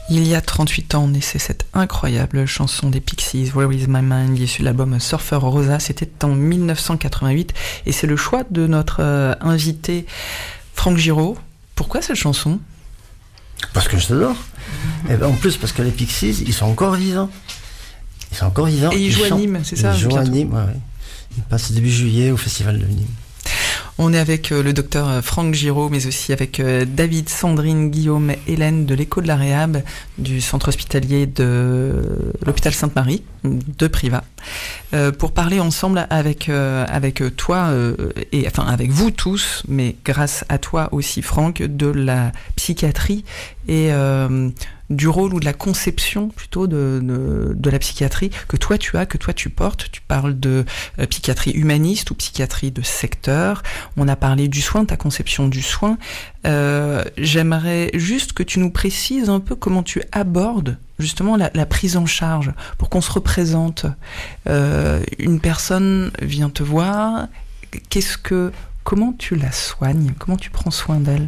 Il y a 38 ans, naissait cette incroyable chanson des Pixies, Where Is My Mind, issue de l'album Surfer Rosa. C'était en 1988 et c'est le choix de notre invité Franck Giraud. Pourquoi cette chanson ? Parce que je t'adore. Et ben en plus, parce que les Pixies, ils sont encore vivants. Ils sont encore vivants. Et ils jouent à Nîmes, c'est ça ? Ils jouent à Nîmes, ouais. Ils passent début juillet au festival de Nîmes. On est avec le docteur Franck Giraud, mais aussi avec David, Sandrine, Guillaume, Hélène de l'Écho de la Réhab, du centre hospitalier de l'hôpital Sainte-Marie, de Privas, pour parler ensemble avec toi, et enfin avec vous tous, mais grâce à toi aussi Franck, de la psychiatrie et du rôle ou de la conception plutôt de la psychiatrie que toi tu portes. Tu parles de psychiatrie humaniste ou psychiatrie de secteur. On a parlé du soin, ta conception du soin. J'aimerais juste que tu nous précises un peu comment tu abordes justement la prise en charge pour qu'on se représente. Une personne vient te voir, comment tu la soignes, comment tu prends soin d'elle?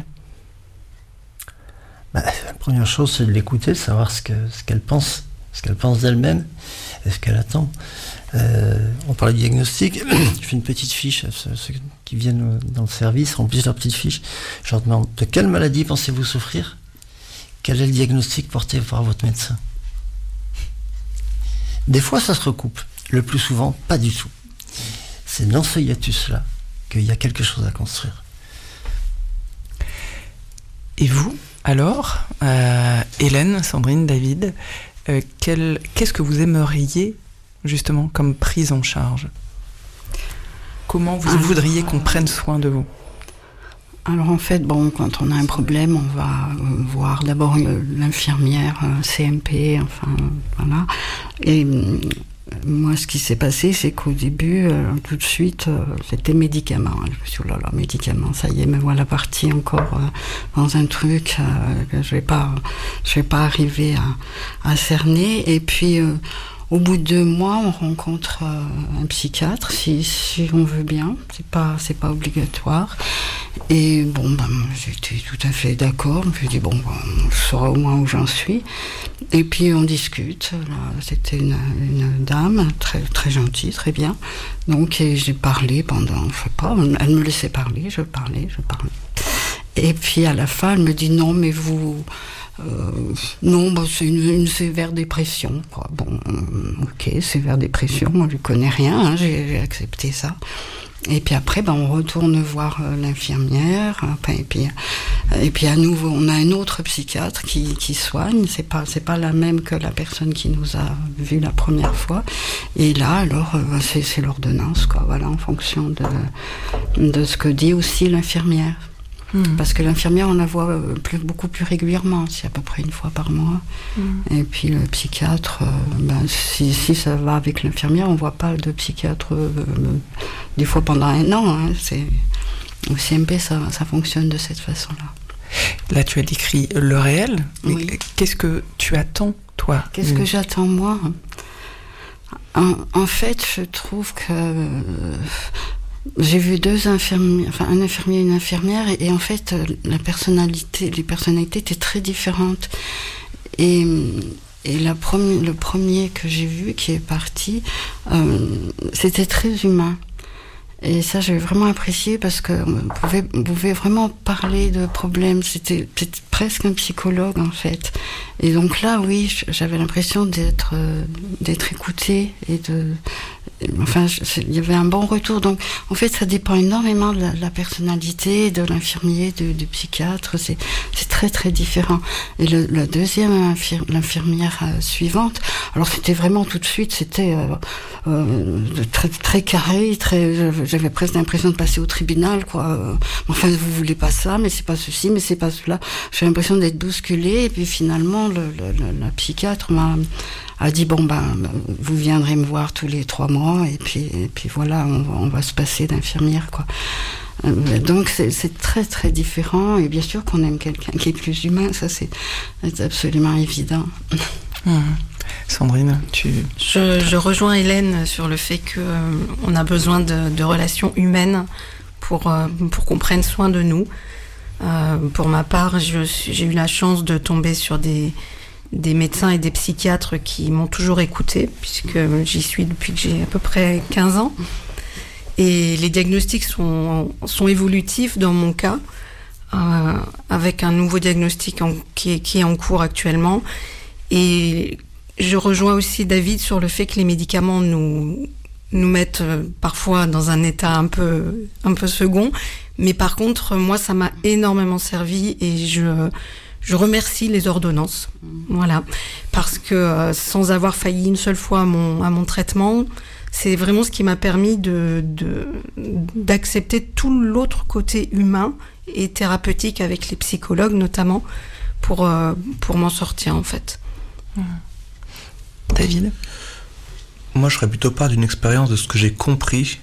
La première chose, c'est de l'écouter, de savoir ce qu'elle pense d'elle-même et ce qu'elle attend. On parlait de diagnostic, je fais une petite fiche à ceux qui viennent dans le service, remplissent leur petite fiche. Je leur demande de quelle maladie pensez-vous souffrir ? Quel est le diagnostic porté par votre médecin ? Des fois, ça se recoupe. Le plus souvent, pas du tout. C'est dans ce hiatus-là qu'il y a quelque chose à construire. Et vous ? Alors, Hélène, Sandrine, David, qu'est-ce que vous aimeriez justement comme prise en charge ? Comment vous voudriez qu'on prenne soin de vous ? Alors en fait, quand on a un problème, on va voir d'abord l'infirmière CMP, enfin voilà. Et moi, ce qui s'est passé, c'est qu'au début, tout de suite, c'était médicaments. Je me suis dit, oh là là, médicaments, ça y est, me voilà partie encore dans un truc que je vais pas arriver à cerner. Et puis, au bout de 2 mois, on rencontre un psychiatre, si on veut bien. C'est pas obligatoire. Et j'étais tout à fait d'accord. Je me suis dit, je saurai au moins où j'en suis. Et puis on discute. Là, c'était une dame très très gentille, très bien. Donc j'ai parlé pendant, je sais pas, elle me laissait parler, je parlais. Et puis à la fin, elle me dit non, mais vous, c'est une sévère dépression, quoi. Ok, sévère dépression, moi je connais rien, j'ai accepté ça. Et puis après, on retourne voir l'infirmière. Et puis à nouveau, on a un autre psychiatre qui soigne. C'est pas la même que la personne qui nous a vus la première fois. Et là, alors, c'est l'ordonnance, quoi. Voilà, en fonction de ce que dit aussi l'infirmière. Parce que l'infirmière, on la voit beaucoup plus régulièrement, c'est à peu près 1 fois par mois. Et puis le psychiatre, si ça va avec l'infirmière, on voit pas de psychiatre des fois pendant 1 an. Au CMP, ça fonctionne de cette façon-là. Là, tu as décrit le réel. Oui. Qu'est-ce que tu attends, toi ? Qu'est-ce que j'attends, moi ? En fait, je trouve que... j'ai vu 2 infirmiers, enfin un infirmier et une infirmière, et en fait les personnalités étaient très différentes. Et le premier que j'ai vu qui est parti, c'était très humain. Et ça, j'ai vraiment apprécié parce que on pouvait vraiment parler de problèmes. C'était presque un psychologue, en fait. Et donc là, oui, j'avais l'impression d'être écoutée et il y avait un bon retour. Donc, en fait, ça dépend énormément de la personnalité, de l'infirmier, du psychiatre. C'est très, très différent. Et la deuxième, l'infirmière suivante, alors c'était vraiment tout de suite, c'était très, très carré, j'avais presque l'impression de passer au tribunal, quoi. Enfin, vous voulez pas ça, mais c'est pas ceci, mais c'est pas cela. J'ai l'impression d'être bousculée, et puis finalement, la psychiatre a dit vous viendrez me voir tous les 3 mois, et puis voilà, on va se passer d'infirmière, quoi. Donc c'est très très différent, et bien sûr qu'on aime quelqu'un qui est plus humain, ça c'est absolument évident. Sandrine, Je rejoins Hélène sur le fait qu'on a besoin de relations humaines pour qu'on prenne soin de nous. Pour ma part, j'ai eu la chance de tomber sur des des médecins et des psychiatres qui m'ont toujours écoutée, puisque j'y suis depuis que j'ai à peu près 15 ans. Et les diagnostics sont évolutifs dans mon cas, avec un nouveau diagnostic qui est en cours actuellement. Et je rejoins aussi David sur le fait que les médicaments nous mettent parfois dans un état un peu second. Mais par contre, moi, ça m'a énormément servi et je remercie les ordonnances. Voilà. Parce que sans avoir failli une seule fois à mon traitement, c'est vraiment ce qui m'a permis d'accepter tout l'autre côté humain et thérapeutique avec les psychologues notamment pour m'en sortir en fait. David ? Moi, je ferais plutôt part d'une expérience de ce que j'ai compris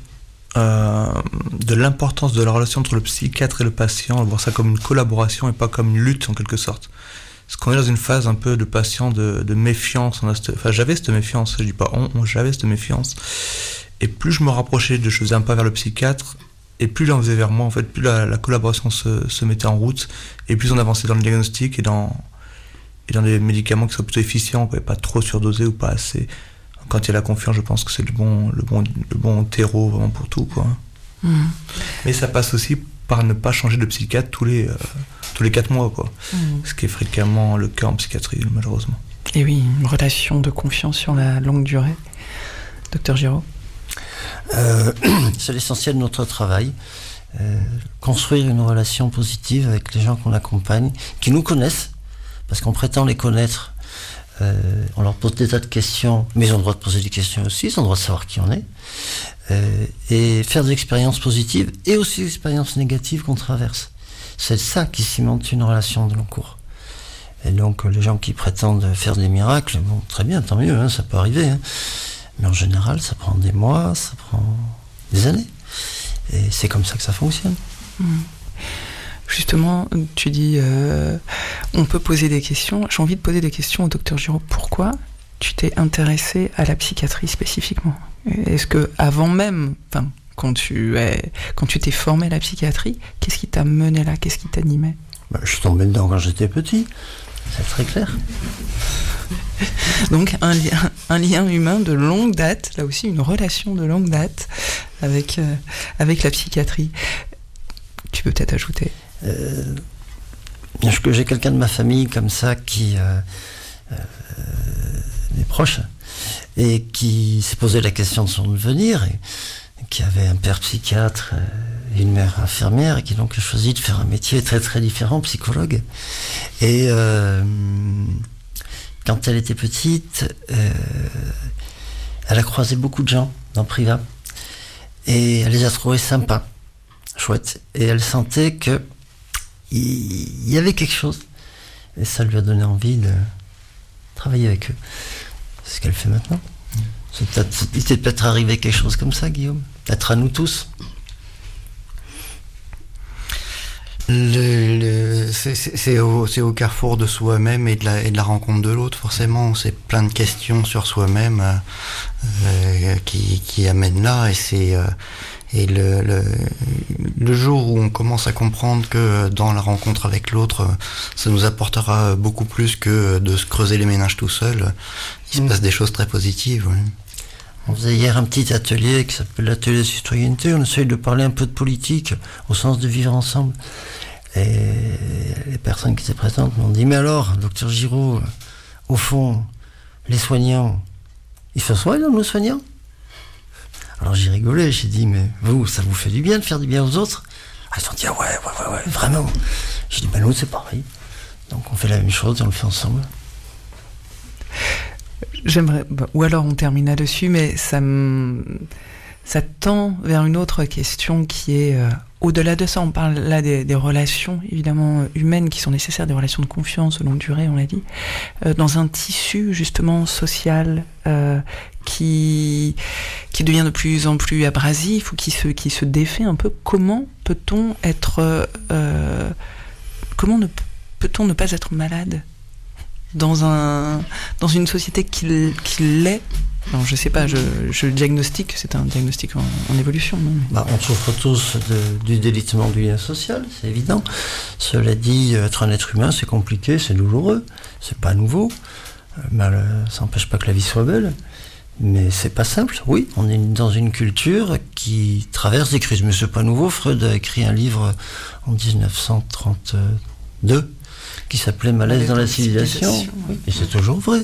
de l'importance de la relation entre le psychiatre et le patient, voir ça comme une collaboration et pas comme une lutte en quelque sorte. Parce qu'on est dans une phase un peu de patient de méfiance. J'avais cette méfiance, je dis pas j'avais cette méfiance. Et plus je me rapprochais, je faisais un pas vers le psychiatre, et plus il en faisait vers moi, en fait, plus la collaboration se mettait en route, et plus on avançait dans le diagnostic et dans des médicaments qui soient plutôt efficients, quoi, et pas trop surdosés ou pas assez. Quand il y a la confiance, je pense que c'est le bon terreau vraiment pour tout, quoi. Mais ça passe aussi par ne pas changer de psychiatre tous les 4 mois, quoi. Ce qui est fréquemment le cas en psychiatrie, malheureusement. Et oui, une relation de confiance sur la longue durée. Docteur Giraud ? C'est l'essentiel de notre travail. Construire une relation positive avec les gens qu'on accompagne, qui nous connaissent, parce qu'on prétend les connaître. On leur pose des tas de questions, mais ils ont le droit de poser des questions aussi, ils ont le droit de savoir qui on est, et faire des expériences positives et aussi des expériences négatives qu'on traverse. C'est ça qui cimente une relation de long cours. Et donc les gens qui prétendent faire des miracles, bon, très bien, tant mieux, ça peut arriver, mais en général ça prend des mois, ça prend des années, et c'est comme ça que ça fonctionne. Justement, tu dis, on peut poser des questions. J'ai envie de poser des questions au docteur Giraud. Pourquoi tu t'es intéressé à la psychiatrie spécifiquement ? Est-ce que avant même, quand tu t'es formé à la psychiatrie, qu'est-ce qui t'a mené là ? Qu'est-ce qui t'animait ? Je suis tombé dedans quand j'étais petit. C'est très clair. Donc un lien humain de longue date, là aussi une relation de longue date avec la psychiatrie. Tu peux peut-être ajouter. J'ai quelqu'un de ma famille comme ça qui est proche et qui s'est posé la question de son devenir et qui avait un père psychiatre et une mère infirmière et qui donc a choisi de faire un métier très très différent, psychologue. Et quand elle était petite, elle a croisé beaucoup de gens dans Priva et elle les a trouvés sympas, chouettes, et elle sentait que il y avait quelque chose et ça lui a donné envie de travailler avec eux. C'est ce qu'elle fait maintenant. Il t'est peut-être arrivé quelque chose comme ça, Guillaume, peut-être à nous tous. C'est au carrefour de soi-même et de la rencontre de l'autre. Forcément, c'est plein de questions sur soi-même qui amènent là, et le jour où on commence à comprendre que dans la rencontre avec l'autre, ça nous apportera beaucoup plus que de se creuser les méninges tout seul, il se passe des choses très positives. Oui. On faisait hier un petit atelier qui s'appelle l'atelier de citoyenneté. On essaye de parler un peu de politique au sens de vivre ensemble. Et les personnes qui étaient présentes m'ont dit: mais alors, docteur Giraud, au fond, les soignants, ils se soignent, nos soignants? Alors j'ai rigolé, j'ai dit: mais vous, ça vous fait du bien de faire du bien aux autres? Ils ont dit: ah ouais, vraiment. J'ai dit: ben nous, c'est pareil. Donc on fait la même chose et on le fait ensemble. J'aimerais, ou alors on termine là-dessus, mais ça tend vers une autre question qui est au-delà de ça. On parle là des relations évidemment humaines qui sont nécessaires, des relations de confiance de longue durée, on l'a dit, dans un tissu justement social qui devient de plus en plus abrasif ou qui se défait un peu. Comment peut-on peut-on ne pas être malade dans une société qui l'est Alors, je sais pas, je diagnostique, c'est un diagnostic en évolution. Non on souffre tous du délitement du lien social, c'est évident. Cela dit, être un être humain, c'est compliqué, c'est douloureux, c'est pas nouveau. Ça n'empêche pas que la vie soit belle. Mais c'est pas simple, oui, on est dans une culture qui traverse des crises, mais c'est pas nouveau. Freud a écrit un livre en 1932 qui s'appelait Malaise dans la civilisation, oui, et c'est toujours vrai.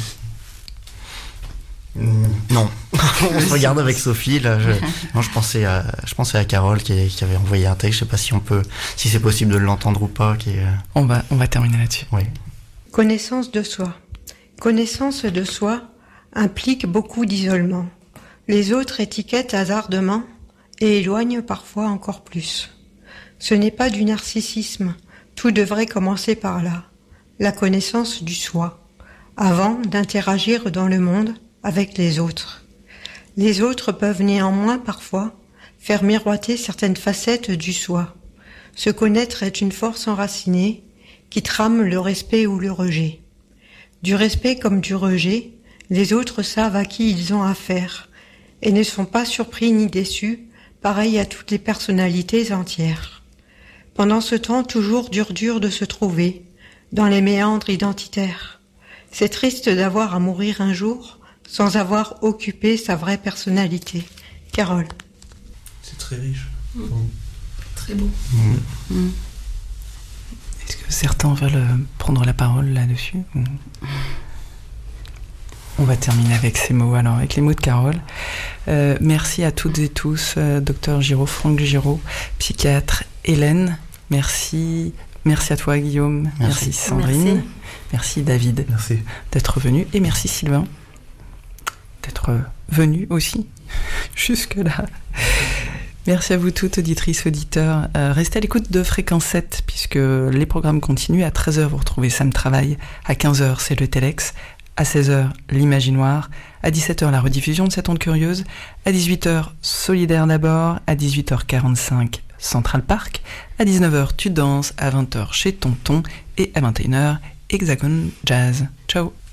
Non, on se regarde avec Sophie là. Je pensais à Carole qui avait envoyé un texte. Je sais pas si c'est possible de l'entendre ou pas. On va terminer là-dessus. Oui. Connaissance de soi. Connaissance de soi implique beaucoup d'isolement. Les autres étiquettent hasardement et éloignent parfois encore plus. Ce n'est pas du narcissisme. Tout devrait commencer par là. La connaissance du soi, avant d'interagir dans le monde avec les autres. Les autres peuvent néanmoins parfois faire miroiter certaines facettes du soi. Se connaître est une force enracinée qui trame le respect ou le rejet. Du respect comme du rejet, les autres savent à qui ils ont affaire et ne sont pas surpris ni déçus, pareil à toutes les personnalités entières. Pendant ce temps toujours dur de se trouver, dans les méandres identitaires. C'est triste d'avoir à mourir un jour sans avoir occupé sa vraie personnalité. Carole. C'est très riche. Très beau. Est-ce que certains veulent prendre la parole là-dessus ? On va terminer avec ces mots, alors avec les mots de Carole. Merci à toutes et tous, docteur Giraud, Franck Giraud, psychiatre, Hélène, merci à toi Guillaume, merci Sandrine, merci David d'être venu, et merci Sylvain d'être venu aussi jusque-là. Merci à vous toutes, auditrices, auditeurs. Restez à l'écoute de Fréquence 7, puisque les programmes continuent. À 13h, vous retrouvez Sam Travail. À 15h, c'est le Telex. À 16h, l'Imaginoire. À 17h, la rediffusion de cette onde curieuse. À 18h, Solidaire d'abord. À 18h45, Central Park. À 19h, Tu danses. À 20h, chez Tonton. Et à 21h, Hexagone Jazz. Ciao.